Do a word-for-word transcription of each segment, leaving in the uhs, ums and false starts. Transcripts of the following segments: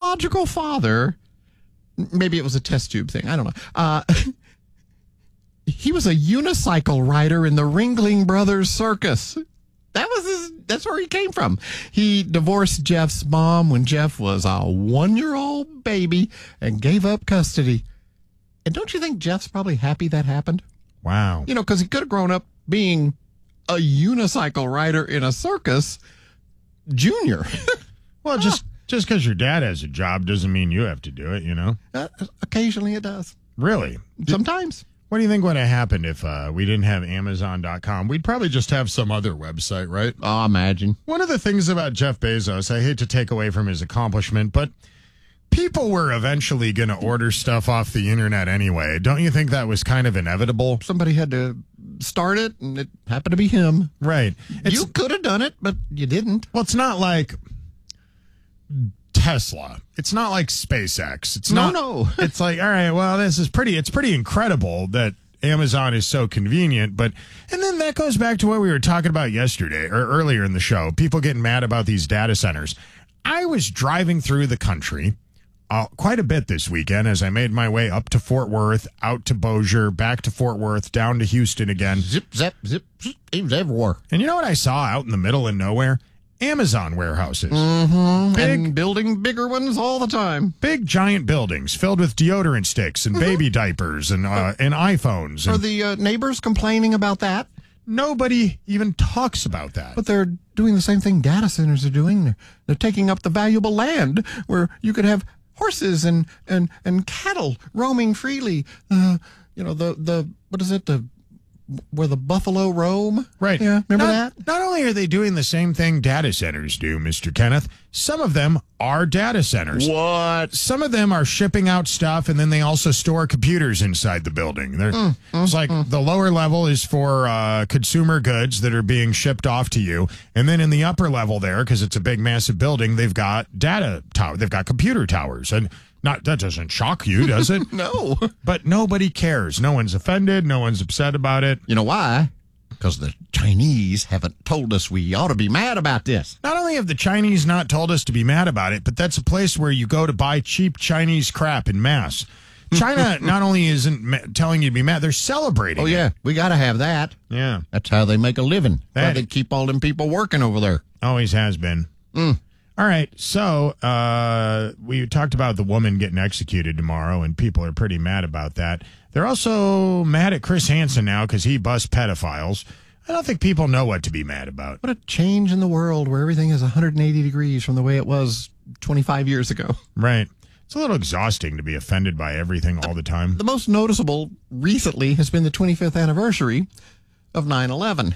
biological father, maybe it was a test tube thing, I don't know. Uh, he was a unicycle rider in the Ringling Brothers Circus. That was his, that's where he came from. He divorced Jeff's mom when Jeff was a one-year-old baby and gave up custody. And don't you think Jeff's probably happy that happened? Wow. You know, because he could have grown up being a unicycle rider in a circus junior. Well, just just because your dad has a job doesn't mean you have to do it, you know? Uh, occasionally it does. Really? Sometimes. What do you think would have happened if uh, we didn't have Amazon dot com? We'd probably just have some other website, right? Oh, imagine. One of the things about Jeff Bezos, I hate to take away from his accomplishment, but people were eventually going to order stuff off the internet anyway. Don't you think that was kind of inevitable? Somebody had to start it, and it happened to be him. Right. It's, you could have done it, but you didn't. Well, it's not like Tesla. It's not like SpaceX. It's no, not. No. It's like, all right, well, this is pretty. It's pretty incredible that Amazon is so convenient. But and then that goes back to what we were talking about yesterday or earlier in the show. People getting mad about these data centers. I was driving through the country uh, quite a bit this weekend as I made my way up to Fort Worth, out to Bossier, back to Fort Worth, down to Houston again. Zip, zap, zip, zip. It was everywhere. And you know what I saw out in the middle of nowhere? Amazon warehouses. Mm-hmm. Big, and building bigger ones all the time. Big, giant buildings filled with deodorant sticks and mm-hmm. baby diapers and uh, and iPhones. Are and the uh, neighbors complaining about that? Nobody even talks about that. But they're doing the same thing data centers are doing. They're, they're taking up the valuable land where you could have horses and, and, and cattle roaming freely. Uh, you know, the, the what is it, the where the buffalo roam? Right. Yeah, remember not, that? Not only are they doing the same thing data centers do, Mister Kenneth, some of them are data centers. What? Some of them are shipping out stuff, and then they also store computers inside the building. They're, mm, it's mm, like mm. the lower level is for uh, consumer goods that are being shipped off to you, and then in the upper level there, because it's a big, massive building, they've got data tower. They've got computer towers, and Not that doesn't shock you, does it? No. But nobody cares. No one's offended. No one's upset about it. You know why? Because the Chinese haven't told us we ought to be mad about this. Not only have the Chinese not told us to be mad about it, but that's a place where you go to buy cheap Chinese crap in mass. China not only isn't ma- telling you to be mad, they're celebrating. Oh, yeah. It. We got to have that. Yeah. That's how they make a living. That, how they keep all them people working over there. Always has been. Mm. All right, so uh, we talked about the woman getting executed tomorrow, and people are pretty mad about that. They're also mad at Chris Hansen now because he busts pedophiles. I don't think people know what to be mad about. What a change in the world where everything is one hundred eighty degrees from the way it was twenty-five years ago. Right. It's a little exhausting to be offended by everything all the time. The most noticeable recently has been the twenty-fifth anniversary of nine eleven.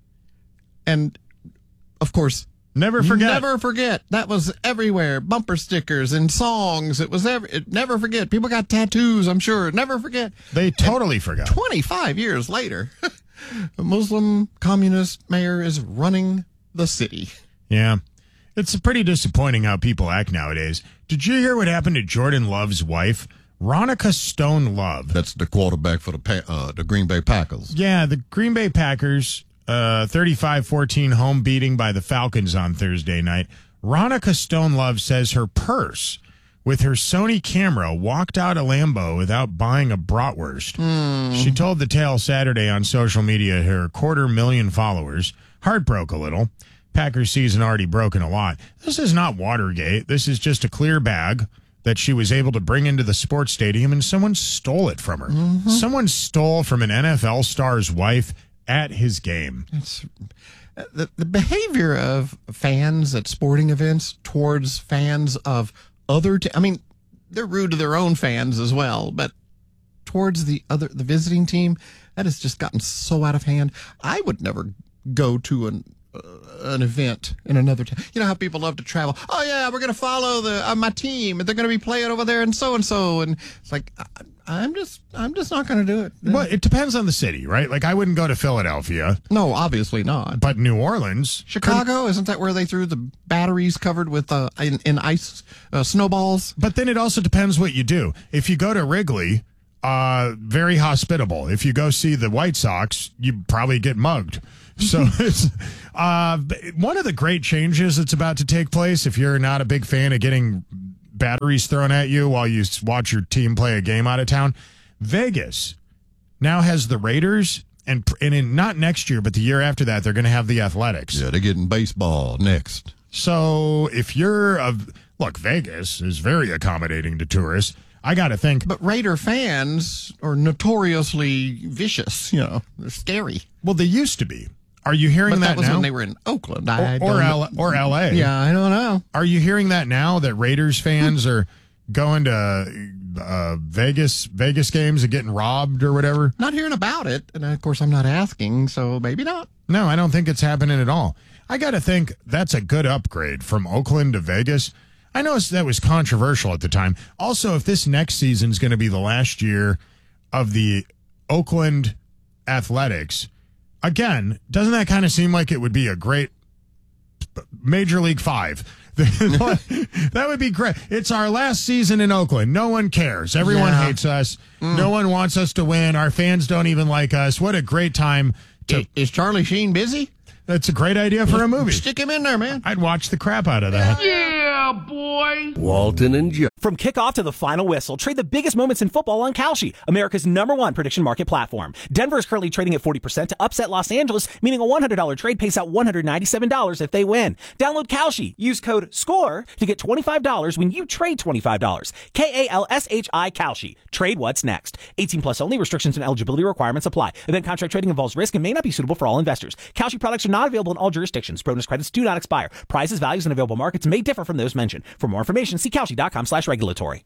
And, of course, Never forget. Never forget. That was everywhere. Bumper stickers and songs. It was every, it, never forget. People got tattoos, I'm sure. Never forget. They totally and forgot. twenty-five years later, a Muslim communist mayor is running the city. Yeah. It's pretty disappointing how people act nowadays. Did you hear what happened to Jordan Love's wife? Ronica Stone Love. That's the quarterback for the uh, the Green Bay Packers. Yeah, the Green Bay Packers. Uh, thirty-five fourteen home beating by the Falcons on Thursday night. Ronica Stone Love says her purse with her Sony camera walked out of Lambeau without buying a bratwurst. Mm. She told the tale Saturday on social media, her quarter million followers. Heart broke a little. Packers season already broken a lot. This is not Watergate. This is just a clear bag that she was able to bring into the sports stadium, and someone stole it from her. Mm-hmm. Someone stole from an N F L star's wife at his game. It's, the, the behavior of fans at sporting events towards fans of other te- I mean, they're rude to their own fans as well, but towards the other the visiting team, that has just gotten so out of hand. I would never go to an uh, an event in another town. You know how people love to travel. Oh yeah, we're going to follow the uh, my team, and they're going to be playing over there and so and so, and it's like I, I'm just I'm just not going to do it. Well, it depends on the city, right? Like I wouldn't go to Philadelphia. No, obviously not. But New Orleans, Chicago, isn't that where they threw the batteries covered with uh, in, in ice uh, snowballs? But then it also depends what you do. If you go to Wrigley, uh, very hospitable. If you go see the White Sox, you probably get mugged. So it's uh, one of the great changes that's about to take place. If you're not a big fan of getting batteries thrown at you while you s- watch your team play a game out of town. Vegas now has the Raiders, and pr- and in, not next year, but the year after that, they're going to have the Athletics. Yeah, they're getting baseball next. So if you're a look, Vegas is very accommodating to tourists. I got to think. But Raider fans are notoriously vicious. You know, they're scary. Well, they used to be. Are you hearing But that, that was now? when they were in Oakland. I or, or, don't L- know. or L A. Yeah, I don't know. Are you hearing that now that Raiders fans are going to uh, Vegas Vegas games and getting robbed or whatever? Not hearing about it. And of course, I'm not asking, so maybe not. No, I don't think it's happening at all. I got to think that's a good upgrade from Oakland to Vegas. I know that was controversial at the time. Also, if this next season is going to be the last year of the Oakland Athletics, again, doesn't that kind of seem like it would be a great Major League Five? That would be great. It's our last season in Oakland. No one cares. Everyone Yeah. hates us. Mm. No one wants us to win. Our fans don't even like us. What a great time. To, Is Charlie Sheen busy? that's a great idea for a movie. Stick him in there, man. I'd watch the crap out of that. Yeah, boy. Walton and Joe. From kickoff to the final whistle, trade the biggest moments in football on Kalshi, America's number one prediction market platform. Denver is currently trading at forty percent to upset Los Angeles, meaning a one hundred dollars trade pays out one hundred ninety-seven dollars if they win. Download Kalshi. Use code SCORE to get twenty-five dollars when you trade twenty-five dollars. K A L S H I Kalshi. Trade what's next. eighteen plus only. Restrictions and eligibility requirements apply. Event contract trading involves risk and may not be suitable for all investors. Kalshi products are not available in all jurisdictions. Bonus credits do not expire. Prices, values, and available markets may differ from those mentioned. For more information, see Kalshi.com slash regulatory.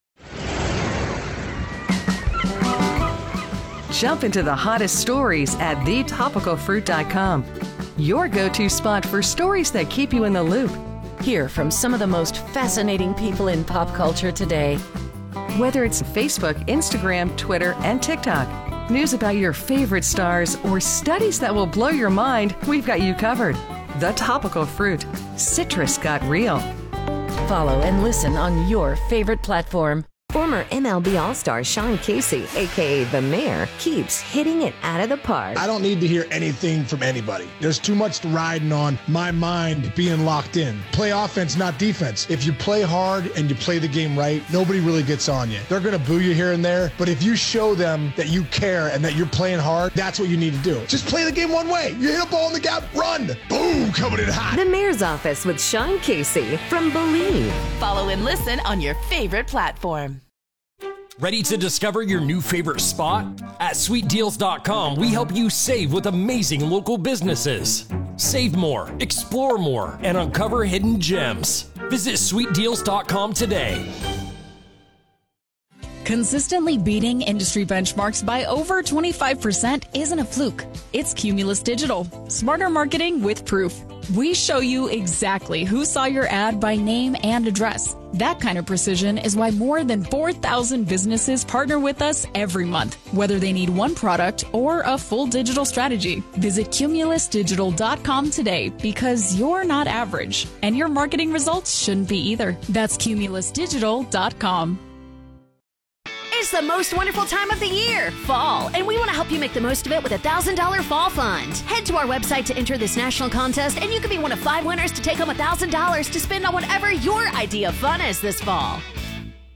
Jump into the hottest stories at the topical fruit dot com. Your go-to spot for stories that keep you in the loop. Hear from some of the most fascinating people in pop culture today. Whether it's Facebook, Instagram, Twitter, and TikTok, news about your favorite stars, or studies that will blow your mind, we've got you covered. The Topical Fruit. Citrus got real. Follow and listen on your favorite platform. Former M L B All-Star Sean Casey, a k a. The Mayor, keeps hitting it out of the park. I don't need to hear anything from anybody. There's too much riding on my mind being locked in. Play offense, not defense. If you play hard and you play the game right, nobody really gets on you. They're going to boo you here and there, but if you show them that you care and that you're playing hard, that's what you need to do. Just play the game one way. You hit a ball in the gap, run. Boom, coming in hot. The Mayor's Office with Sean Casey from Believe. Follow and listen on your favorite platform. Ready to discover your new favorite spot? At sweet deals dot com, we help you save with amazing local businesses. Save more, explore more, and uncover hidden gems. Visit sweet deals dot com today. Consistently beating industry benchmarks by over twenty-five percent isn't a fluke. It's Cumulus Digital. Smarter marketing with proof. We show you exactly who saw your ad by name and address. That kind of precision is why more than four thousand businesses partner with us every month, whether they need one product or a full digital strategy. Visit cumulus digital dot com today because you're not average, and your marketing results shouldn't be either. That's cumulus digital dot com. It's the most wonderful time of the year, fall, and we want to help you make the most of it with a one thousand dollars Fall Fund. Head to our website to enter this national contest, and you could be one of five winners to take home one thousand dollars to spend on whatever your idea of fun is this fall.